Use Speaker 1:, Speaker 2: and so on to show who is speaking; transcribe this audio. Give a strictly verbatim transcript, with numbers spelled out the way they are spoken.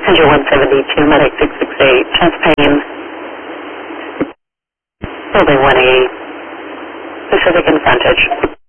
Speaker 1: passenger one seventy-two, medic six six eight, chest pain. Building one eighty, Pacific and frontage.